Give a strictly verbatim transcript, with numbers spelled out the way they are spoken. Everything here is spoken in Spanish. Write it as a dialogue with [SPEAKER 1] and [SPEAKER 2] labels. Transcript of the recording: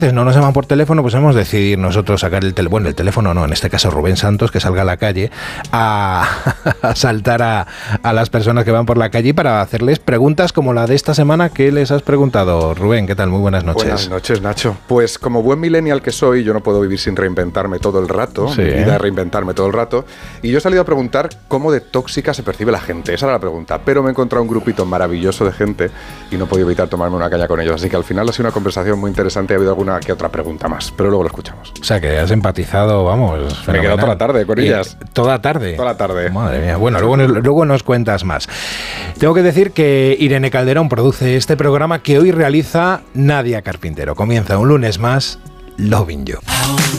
[SPEAKER 1] no nos llaman por teléfono, pues hemos decidido nosotros sacar el teléfono, bueno, el teléfono no, en este caso Rubén Santos, que salga a la calle a, a saltar a, a las personas que van por la calle para hacerles preguntas como la de esta semana. ¿Qué les has preguntado, Rubén? ¿Qué tal? Muy buenas noches.
[SPEAKER 2] Buenas noches, Nacho. Pues como buen millennial que soy, yo no puedo vivir sin reinventarme todo el rato,
[SPEAKER 1] sí,
[SPEAKER 2] mi vida
[SPEAKER 1] ¿eh?
[SPEAKER 2] es reinventarme todo el rato, y yo he salido a preguntar cómo de tóxica se percibe la gente, esa era la pregunta, pero me he encontrado un grupito maravilloso de gente y no he podido evitar tomarme una caña con ellos, así que al final ha sido una conversación muy interesante y ha habido alguna que otra pregunta más, pero luego lo escuchamos.
[SPEAKER 1] O sea, que has empatizado, vamos,
[SPEAKER 2] me he quedado toda la tarde con ellas.
[SPEAKER 1] Eh, ¿Toda la tarde?
[SPEAKER 2] Toda la tarde.
[SPEAKER 1] Madre mía. Bueno, luego, luego nos cuentas más. Tengo que decir que Irene Calderón produce este programa que hoy realiza Nadia Carpintero. Comienza un lunes más, Loving You.